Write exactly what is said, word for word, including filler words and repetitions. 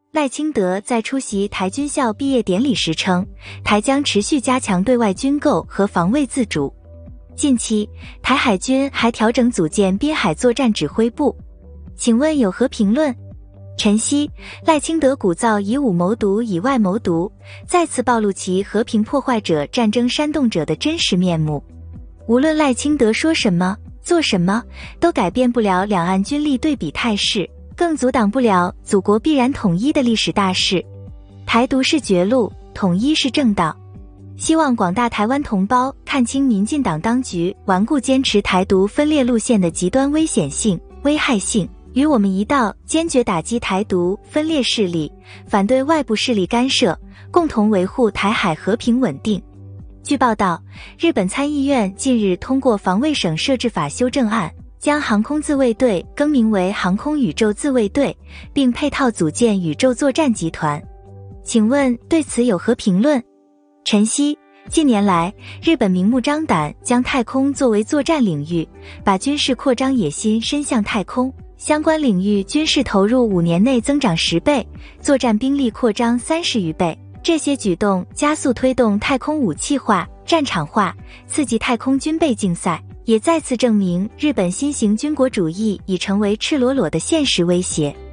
赖清德在出席台军校毕业典礼时称，台将持续加强对外军购和防卫自主。近期，台海军还调整组建滨海作战指挥部，请问有何评论？晨曦，赖清德鼓噪以武谋独，以外谋独，再次暴露其和平破坏者、战争煽动者的真实面目。无论赖清德说什么、做什么，都改变不了两岸军力对比态势，更阻挡不了祖国必然统一的历史大势。台独是绝路，统一是正道。希望广大台湾同胞看清民进党当局顽固坚持台独分裂路线的极端危险性、危害性，与我们一道坚决打击台独分裂势力，反对外部势力干涉，共同维护台海和平稳定。据报道，日本参议院近日通过防卫省设置法修正案，将航空自卫队更名为航空宇宙自卫队，并配套组建宇宙作战集团。请问对此有何评论？晨曦，近年来，日本明目张胆将太空作为作战领域，把军事扩张野心伸向太空，相关领域军事投入五年内增长十倍，作战兵力扩张三十余倍。这些举动加速推动太空武器化、战场化，刺激太空军备竞赛，也再次证明日本新型军国主义已成为赤裸裸的现实威胁。